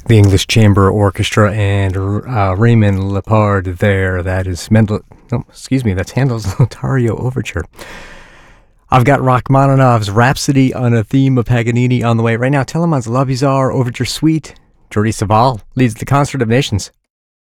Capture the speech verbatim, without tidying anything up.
The English Chamber Orchestra and uh, Raymond Lepard there. That is Mendel. No, excuse me. That's Handel's Lotario Overture. I've got Rachmaninoff's Rhapsody on a Theme of Paganini on the way right now. Telemann's La Bizarre Overture Suite. Jordi Savall leads the Concert of Nations.